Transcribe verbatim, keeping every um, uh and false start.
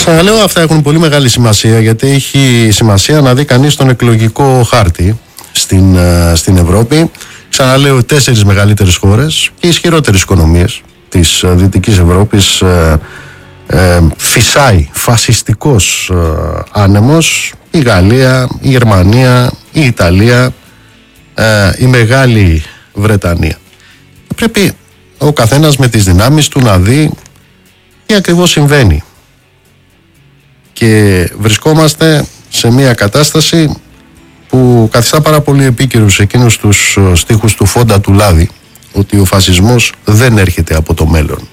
Ξαναλέω, αυτά έχουν πολύ μεγάλη σημασία, γιατί έχει σημασία να δει κανείς τον εκλογικό χάρτη στην, στην Ευρώπη. Ξαναλέω, τέσσερις μεγαλύτερες χώρες και ισχυρότερες οικονομίες της Δυτικής Ευρώπης, ε, ε, φυσάει φασιστικός ε, άνεμος. Η Γαλλία, η Γερμανία, η Ιταλία, ε, η Μεγάλη Βρετανία. Πρέπει ο καθένας με τις δυνάμεις του να δει τι ακριβώς συμβαίνει. Και βρισκόμαστε σε μια κατάσταση που καθιστά πάρα πολύ επίκαιρους εκείνους τους στίχους του Φόντα του Λάδη, ότι ο φασισμός δεν έρχεται από το μέλλον.